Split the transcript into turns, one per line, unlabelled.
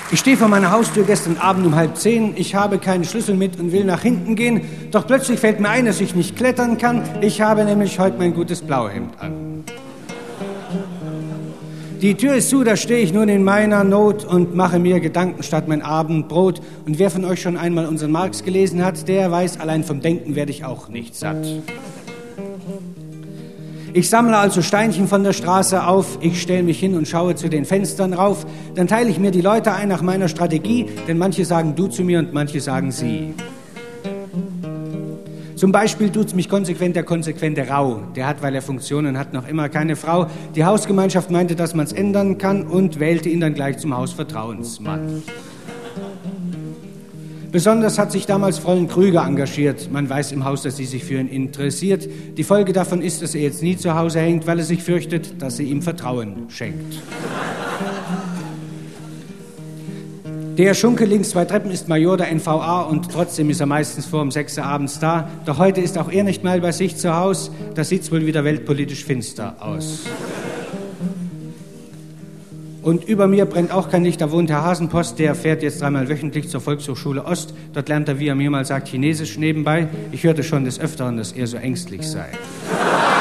Ich stehe vor meiner Haustür gestern Abend um 9:30. Ich habe keinen Schlüssel mit und will nach hinten gehen. Doch plötzlich fällt mir ein, dass ich nicht klettern kann. Ich habe nämlich heute mein gutes Blauhemd an. Die Tür ist zu, da stehe ich nun in meiner Not und mache mir Gedanken statt mein Abendbrot. Und wer von euch schon einmal unseren Marx gelesen hat, der weiß, allein vom Denken werde ich auch nicht satt. Ich sammle also Steinchen von der Straße auf, ich stelle mich hin und schaue zu den Fenstern rauf. Dann teile ich mir die Leute ein nach meiner Strategie, denn manche sagen du zu mir und manche sagen sie. Zum Beispiel tut's mich konsequent der konsequente Rau. Der hat, weil er Funktionen hat, noch immer keine Frau. Die Hausgemeinschaft meinte, dass man's ändern kann und wählte ihn dann gleich zum Hausvertrauensmann. Besonders hat sich damals Fräulein Krüger engagiert. Man weiß im Haus, dass sie sich für ihn interessiert. Die Folge davon ist, dass er jetzt nie zu Hause hängt, weil er sich fürchtet, dass sie ihm Vertrauen schenkt. Der Schunke links 2 Treppen ist Major der NVA und trotzdem ist er meistens vor um 6 Uhr abends da. Doch heute ist auch er nicht mal bei sich zu Haus. Das sieht's wohl wieder weltpolitisch finster aus. Und über mir brennt auch kein Licht, da wohnt Herr Hasenpost, der fährt jetzt 3-mal wöchentlich zur Volkshochschule Ost. Dort lernt er, wie er mir mal sagt, Chinesisch nebenbei. Ich hörte schon des Öfteren, dass er so ängstlich sei.